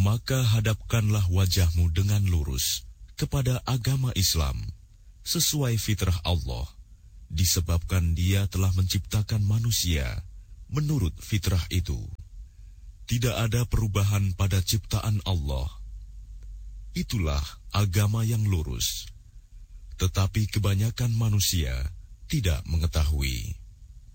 maka hadapkanlah wajahmu dengan lurus kepada agama Islam sesuai fitrah Allah, disebabkan Dia telah menciptakan manusia menurut fitrah itu. Tidak ada perubahan pada ciptaan Allah. Itulah agama yang lurus. Tetapi kebanyakan manusia tidak mengetahui.